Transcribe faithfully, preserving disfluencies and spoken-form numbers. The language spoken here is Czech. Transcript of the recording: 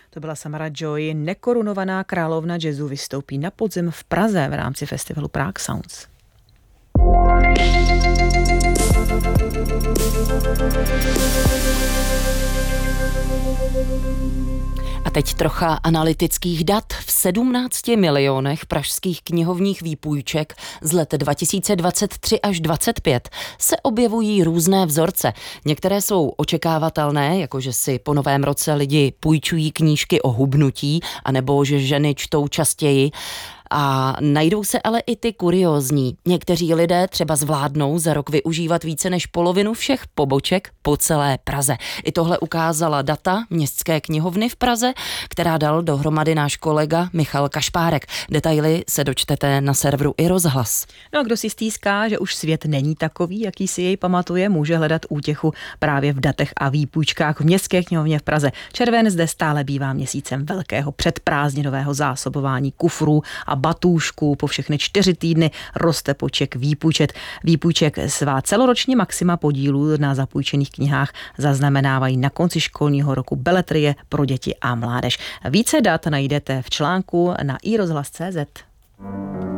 To byla Samara Joy, nekorunovaná královna jazzu, vystoupí na podzim v Praze v rámci festivalu Prague Sounds. A teď trocha analytických dat. V sedmnácti milionech pražských knihovních výpůjček z let dva tisíce dvacet tři až dvacet pět se objevují různé vzorce. Některé jsou očekávatelné, jako že si po novém roce lidi půjčují knížky o hubnutí, anebo že ženy čtou častěji. A najdou se ale i ty kuriózní. Někteří lidé třeba zvládnou za rok využívat více než polovinu všech poboček po celé Praze. I tohle ukázala data Městské knihovny v Praze, která dal dohromady náš kolega Michal Kašpárek. Detaily se dočtete na serveru iRozhlas. No a kdo si stýská, že už svět není takový, jaký si jej pamatuje, může hledat útěchu právě v datech a výpůjčkách v Městské knihovně v Praze. Červen zde stále bývá měsícem velkého předprázdninového zásobování kufrů a batůžků. Po všechny čtyři týdny roste počet výpůjček. Výpůjček svá celoroční maxima podílů na zapůjčených knihách zaznamenávají na konci školního roku beletrie pro děti a mládež. Více dat najdete v článku na iRozhlas tečka cé zet.